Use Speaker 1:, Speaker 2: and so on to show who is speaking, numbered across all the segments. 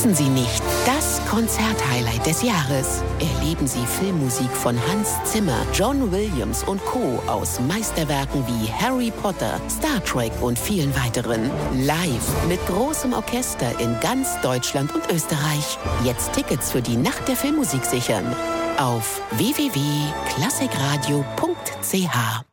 Speaker 1: Verpassen Sie nicht das Konzerthighlight des Jahres. Erleben Sie Filmmusik von Hans Zimmer, John Williams und Co. aus Meisterwerken wie Harry Potter, Star Trek und vielen weiteren. Live mit großem Orchester in ganz Deutschland und Österreich. Jetzt Tickets für die Nacht der Filmmusik sichern. Auf www.klassikradio.ch.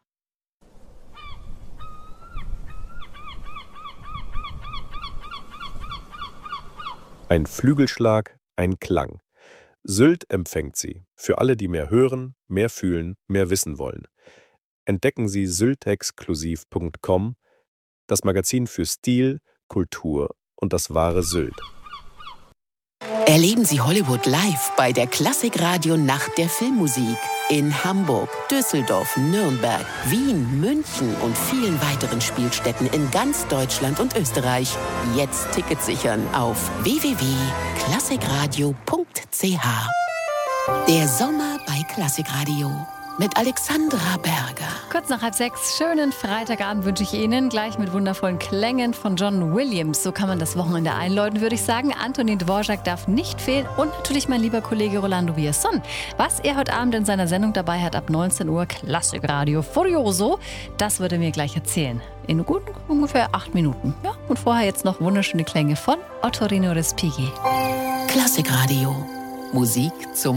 Speaker 2: Ein Flügelschlag, ein Klang. Sylt empfängt Sie. Für alle, die mehr hören, mehr fühlen, mehr wissen wollen. Entdecken Sie syltexklusiv.com, das Magazin für Stil, Kultur und das wahre Sylt.
Speaker 1: Erleben Sie Hollywood live bei der Klassikradio Nacht der Filmmusik in Hamburg, Düsseldorf, Nürnberg, Wien, München und vielen weiteren Spielstätten in ganz Deutschland und Österreich. Jetzt Tickets sichern auf www.klassikradio.ch. Der Sommer bei Klassikradio mit Alexandra Berger.
Speaker 3: Kurz nach 5:30, schönen Freitagabend wünsche ich Ihnen. Gleich mit wundervollen Klängen von John Williams. So kann man das Wochenende einläuten, würde ich sagen. Antonin Dvorak darf nicht fehlen. Und natürlich mein lieber Kollege Rolando Villazón. Was er heute Abend in seiner Sendung dabei hat, ab 19 Uhr, Klassikradio Furioso, das würde er mir gleich erzählen. In guten ungefähr 8 Minuten. Ja, und vorher jetzt noch wunderschöne Klänge von Ottorino Respighi.
Speaker 1: Klassikradio. Musik zum